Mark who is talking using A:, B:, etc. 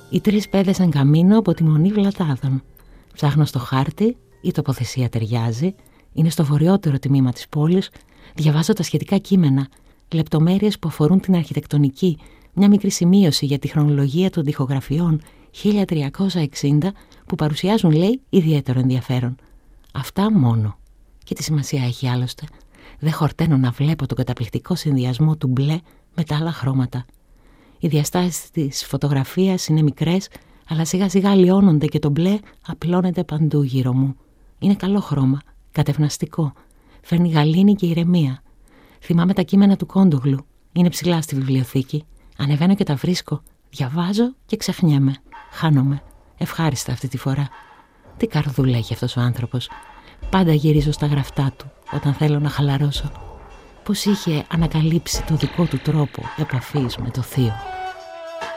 A: Οι τρεις πέδεσαν καμίνο από τη Μονή Βλατάδων. Ψάχνω στο χάρτη, η τοποθεσία ταιριάζει, είναι στο βορειότερο τμήμα της πόλης, διαβάζω τα σχετικά κείμενα, λεπτομέρειες που αφορούν την αρχιτεκτονική, μια μικρή σημείωση για τη χρονολογία των τοιχογραφιών 1360 που παρουσιάζουν, λέει, ιδιαίτερο ενδιαφέρον. Αυτά μόνο. Και τι σημασία έχει άλλωστε. Δεν χορταίνω να βλέπω τον καταπληκτικό συνδυασμό του μπλε με τα άλλα χρώματα. Οι διαστάσεις της φωτογραφίας είναι μικρές, αλλά σιγά σιγά λιώνονται και το μπλε απλώνεται παντού γύρω μου. Είναι καλό χρώμα, κατευναστικό. Φέρνει γαλήνη και ηρεμία. Θυμάμαι τα κείμενα του Κόντογλου. Είναι ψηλά στη βιβλιοθήκη. Ανεβαίνω και τα βρίσκω. Διαβάζω και ξεχνιέμαι. Χάνομαι. Ευχάριστα αυτή τη φορά. Τι καρδούλα έχει αυτός ο άνθρωπος. Πάντα γυρίζω στα γραφτά του όταν θέλω να χαλαρώσω. Πώς είχε ανακαλύψει το δικό του τρόπο επαφής με το θείο.